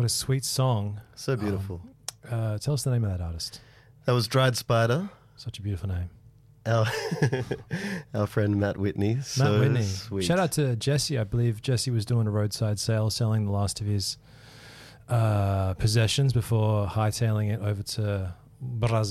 What a sweet song. So beautiful. Tell us the name of that artist. That was Dried Spider. Such a beautiful name. Our friend Matt Whitney. Matt Whitney. Sweet. Shout out to Jesse. I believe Jesse was doing a roadside sale, selling the last of his possessions before hightailing it over to Brazil.